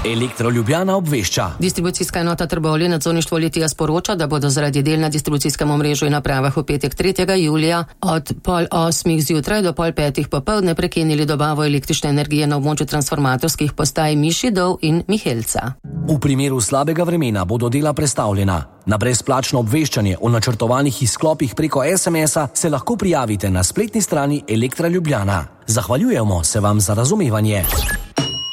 Elektro Ljubljana obvešča. Distribucijska enota Trbovlje nadzorništvo Litija sporoča, da bodo zaradi del na distribucijskem omrežju in napravah v petek 3. julija od 7:30 zjutraj do 4:30 popoldne prekinili dobavo električne energije na območju transformatorskih postaj Miši Dol in Mihelca. V primeru slabega vremena bodo dela prestavljena. Na brezplačno obveščanje o načrtovanih izklopih preko SMS-a se lahko prijavite na spletni strani Elektra Ljubljana. Zahvaljujemo se vam za razumevanje.